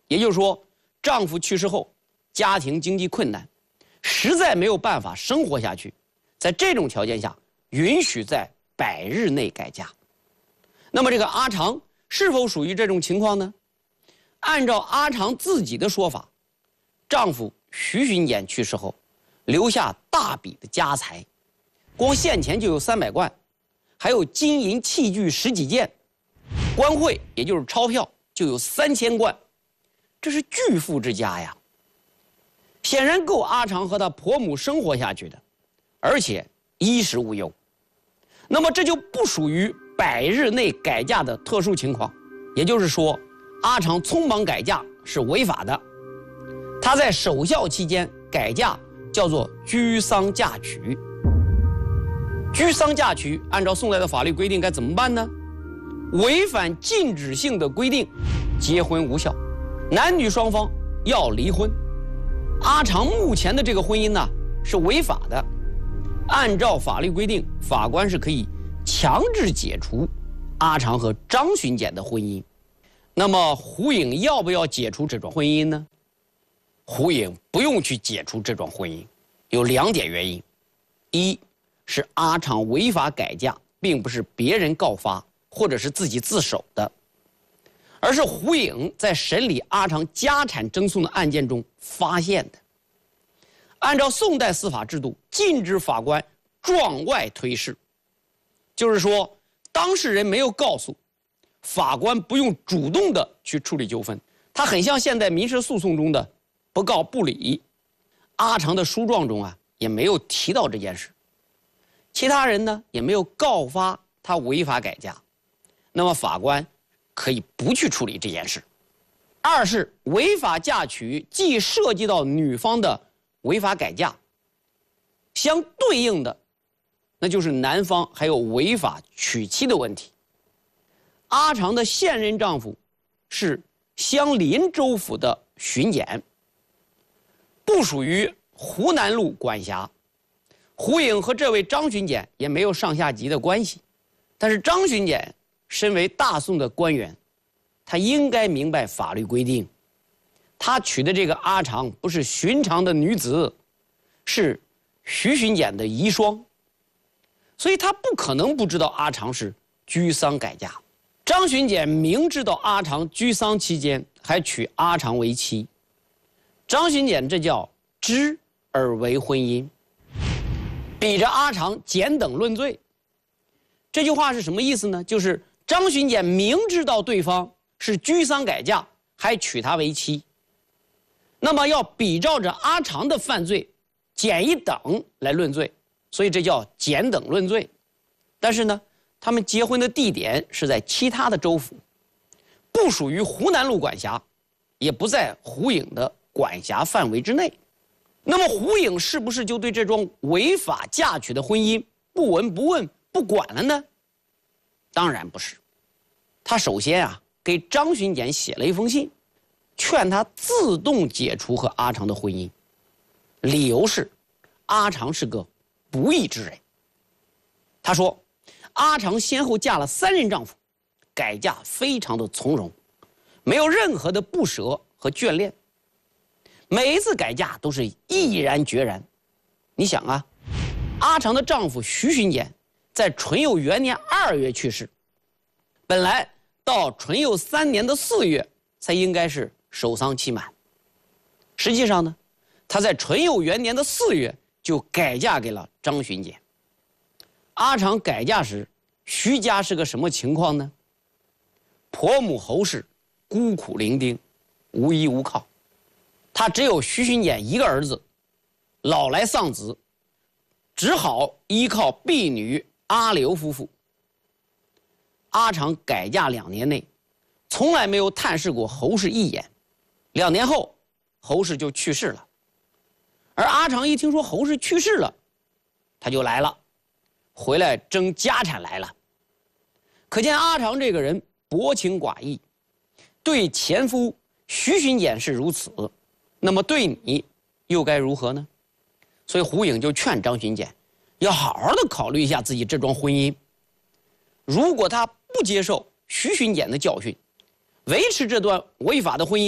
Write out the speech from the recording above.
也就是说，丈夫去世后，家庭经济困难，实在没有办法生活下去，在这种条件下，允许在100日内改嫁。那么这个阿长是否属于这种情况呢？按照阿长自己的说法，丈夫徐巡检去世后，留下大笔的家财，光现钱就有300贯，还有金银器具10几件，官汇也就是钞票就有3000贯，这是巨富之家呀。显然够阿长和他婆母生活下去的，而且衣食无忧。那么这就不属于100日内改嫁的特殊情况，也就是说，阿长匆忙改嫁是违法的。他在守孝期间改嫁叫做居丧嫁娶。居丧嫁娶按照宋代的法律规定该怎么办呢？违反禁止性的规定，结婚无效，男女双方要离婚。阿长目前的这个婚姻呢是违法的，按照法律规定，法官是可以强制解除阿长和张巡检的婚姻。那么胡颖要不要解除这桩婚姻呢？胡颖不用去解除这桩婚姻，有2点原因：一是阿长违法改嫁，并不是别人告发或者是自己自首的，而是胡颖在审理阿长家产争讼的案件中发现的。按照宋代司法制度，禁止法官状外推事，就是说当事人没有告诉，法官不用主动的去处理纠纷。它很像现代民事诉讼中的不告不理。阿长的书状中也没有提到这件事，其他人呢也没有告发他违法改嫁，那么法官可以不去处理这件事。二是违法嫁娶既涉及到女方的违法改嫁，相对应的那就是男方还有违法娶妻的问题。阿长的现任丈夫是相邻州府的巡检，不属于湖南路管辖。胡颖和这位张巡检也没有上下级的关系，但是张巡检身为大宋的官员，他应该明白法律规定，他娶的这个阿长不是寻常的女子，是徐巡检的遗孀，所以他不可能不知道阿长是居丧改嫁。张巡检明知道阿长居丧期间还娶阿长为妻，张巡检这叫知而为婚姻，比着阿长简等论罪。这句话是什么意思呢？就是张巡检明知道对方是居丧改嫁，还娶她为妻，那么要比照着阿长的犯罪减一等来论罪，所以这叫减等论罪。但是呢，他们结婚的地点是在其他的州府，不属于湖南路管辖，也不在胡颖的管辖范围之内。那么胡颖是不是就对这桩违法嫁娶的婚姻不闻不问不管了呢？当然不是。他首先给张巡检写了一封信，劝他自动解除和阿长的婚姻，理由是阿长是个不义之人。他说阿长先后嫁了3任丈夫，改嫁非常的从容，没有任何的不舍和眷恋，每一次改嫁都是毅然决然。你想阿长的丈夫徐巡检在淳佑元年2月去世，本来到淳佑3年的4月才应该是守丧期满，实际上呢，他在淳佑元年的4月就改嫁给了张巡检。阿长改嫁时，徐家是个什么情况呢？婆母侯氏孤苦伶仃，无依无靠，他只有徐巡检一个儿子，老来丧子，只好依靠婢女阿刘夫妇。阿长改嫁2年内，从来没有探视过侯氏一眼。2年后，侯氏就去世了。而阿长一听说侯氏去世了，他就来了，回来争家产来了。可见阿长这个人薄情寡义，对前夫徐巡检是如此，那么对你又该如何呢？所以胡颖就劝张巡检要好好的考虑一下自己这桩婚姻。如果他不接受徐巡检的教训，维持这段违法的婚姻，